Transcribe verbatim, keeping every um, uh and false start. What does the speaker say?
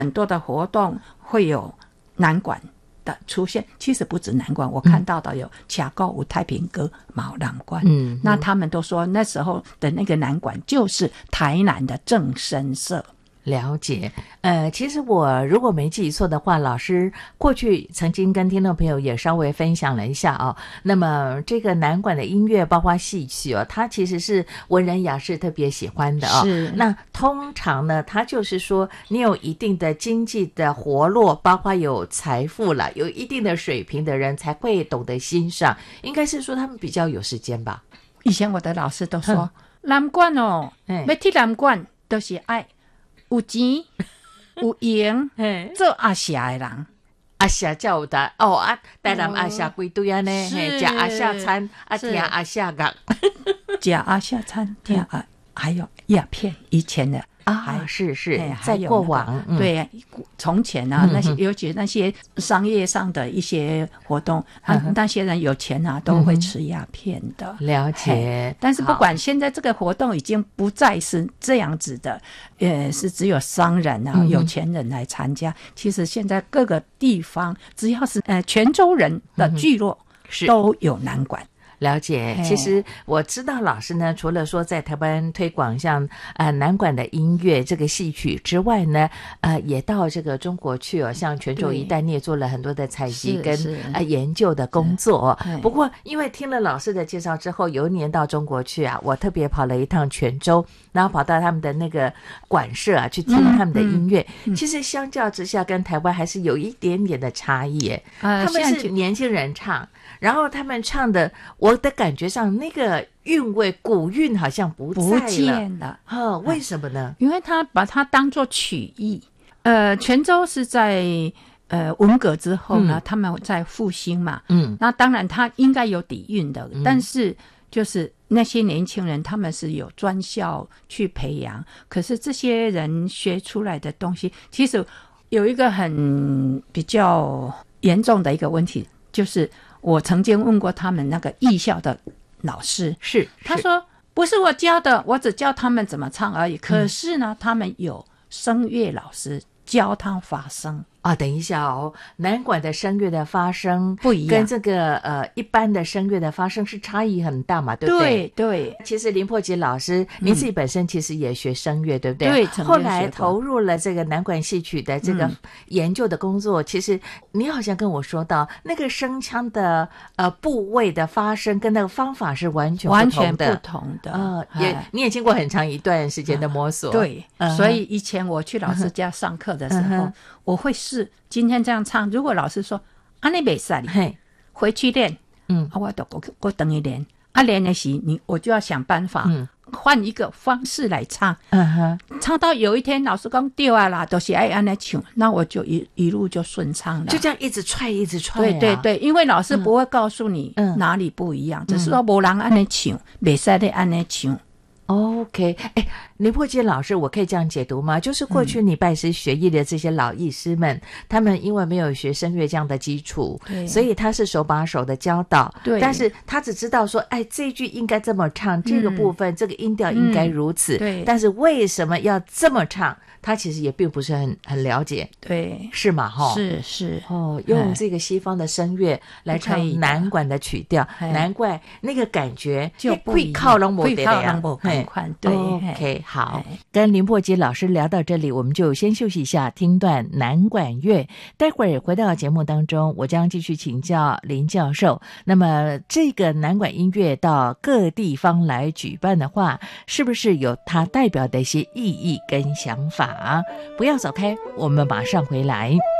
很多的活动会有南管的出现，其实不止南管，我看到的有卡高舞、太平歌、毛南管。嗯，那他们都说那时候的那个南管就是台南的正声社。 了解，呃，其实我如果没记错的话，老师过去曾经跟听众朋友也稍微分享了一下哦。那么这个南管的音乐，包括戏曲哦，它其实是文人雅士特别喜欢的哦。 是。 那通常呢，它就是说你有一定的经济的活络，包括有财富了，有一定的水平的人才会懂得欣赏。应该是说他们比较有时间吧。 以前我的老师都说，南管哦，要去南管都是爱。有钱有闲做阿霞的人， 阿霞才有的哦啊，台南阿霞几堆安尼，吃阿霞餐啊，听阿霞乐， 吃阿霞餐听啊，还有鸦片以前的啊，是是，在过往、 那个、对从前啊，那些尤其那些商业上的一些活动，嗯、啊，那些人有钱啊，都会吃鸦片的。 嗯、了解。 但是不管现在这个活动已经不再是这样子的，呃，是只有商人啊、嗯、有钱人来参加。其实现在各个地方，只要是呃泉州人的聚落，嗯、都有南管。 了解，其实我知道老师呢，除了说在台湾推广像呃南管的音乐这个戏曲之外呢，呃也到这个中国去哦，像泉州一带你也做了很多的采集跟呃研究的工作。不过因为听了老师的介绍之后，有一年到中国去啊，我特别跑了一趟泉州，然后跑到他们的那个馆舍啊去听他们的音乐。嗯嗯、其实相较之下，跟台湾还是有一点点的差异耶。呃、他们是年轻人唱。然后他们唱的，我的感觉上那个韵味古韵好像不在了， 不见了。 呵，为什么呢？ 因为他把它当作曲艺。呃，泉州是在呃文革之后呢，嗯、他们在复兴嘛，嗯，那当然他应该有底蕴的，嗯、但是就是那些年轻人他们是有专校去培养，可是这些人学出来的东西，其实有一个很比较严重的一个问题，就是我曾经问过他们那个艺校的老师， 是他说不是我教的，我只教他们怎么唱而已。可是呢，嗯、他们有声乐老师教他发声。 啊，等一下哦，南管的声乐的发声不一样， 跟这个呃一般的声乐的发声是差异很大嘛，对不对？ 对对。 其实林珀吉老师，您自己本身其实也学声乐，嗯、对不对？ 对。 后来投入了这个南管戏曲的这个研究的工作，嗯、其实你好像跟我说到，那个声腔的呃部位的发声跟那个方法是完全不同的， 完全不同的。 呃，也你也经过很长一段时间的摸索。 啊、对、嗯，所以以前我去老师家上课的时候，嗯、我会试今天这样唱。如果老师说啊你没事，回去练，嗯，啊、我都我我等于练，啊练的时你我就要想办法，嗯，换一个方式来唱，嗯哼，唱到有一天老师讲对啊啦，都是爱按来唱，那我就一一路就顺畅了， 就这样一直踹一直踹、啊。 对对对，因为老师不会告诉你哪里不一样，嗯、只是说没人按来唱，没使的按来唱。 OK， 哎，林珀吉老师，我可以这样解读吗？就是过去你拜师学艺的这些老艺师们，嗯、他们因为没有学声乐这样的基础，所以他是手把手的教导。对，但是他只知道说，哎，这一句应该这么唱，嗯、这个部分这个音调应该如此。嗯、对，但是为什么要这么唱？他其实也并不是很很了解， 对， 是嘛？哈， 是是哦，用这个西方的声乐来唱南管的曲调，难怪那个感觉就会靠拢不得了呀。 对 ，OK， 好，跟林珀吉老师聊到这里，我们就先休息一下，听段南管乐。待会儿回到节目当中，我将继续请教林教授。那么，这个南管音乐到各地方来举办的话，是不是有它代表的一些意义跟想法？不要走开，我们马上回来。